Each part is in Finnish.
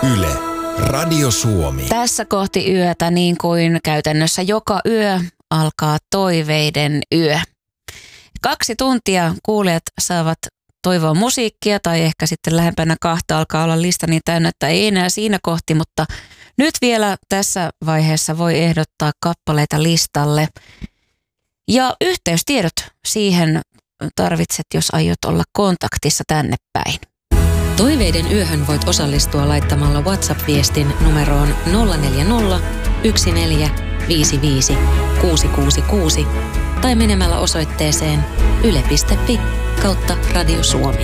Yle, Radio Suomi. Tässä kohti yötä, niin kuin käytännössä joka yö, alkaa toiveiden yö. 2 tuntia kuulijat saavat toivoa musiikkia tai ehkä sitten lähempänä 2 alkaa olla lista niin täynnä, että ei enää siinä kohti, mutta nyt vielä tässä vaiheessa voi ehdottaa kappaleita listalle. Ja yhteystiedot siihen tarvitset, jos aiot olla kontaktissa tänne päin. Toiveiden yöhön voit osallistua laittamalla WhatsApp-viestin numeroon 040 1455 666 tai menemällä osoitteeseen yle.fi/Radio Suomi.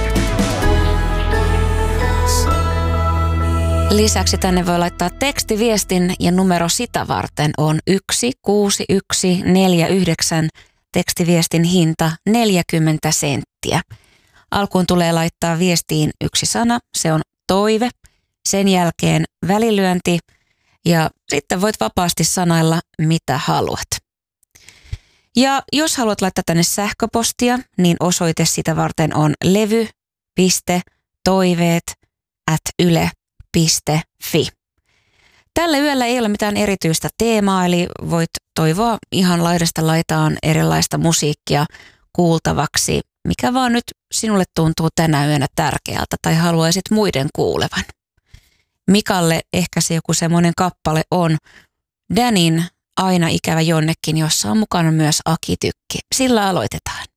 Lisäksi tänne voi laittaa tekstiviestin ja numero sitä varten on 16149. Tekstiviestin hinta 40 senttiä. Alkuun tulee laittaa viestiin 1 sana, se on toive, sen jälkeen välilyönti ja sitten voit vapaasti sanailla mitä haluat. Ja jos haluat laittaa tänne sähköpostia, niin osoite sitä varten on levy.toiveet@yle.fi. Tällä yöllä ei ole mitään erityistä teemaa, eli voit toivoa ihan laidasta laitaan erilaista musiikkia kuultavaksi, mikä vaan nyt sinulle tuntuu tänä yönä tärkeältä tai haluaisit muiden kuulevan. Mikalle ehkä se joku semmoinen kappale on Danin Aina ikävä jonnekin, jossa on mukana myös Aki Tykki. Sillä aloitetaan.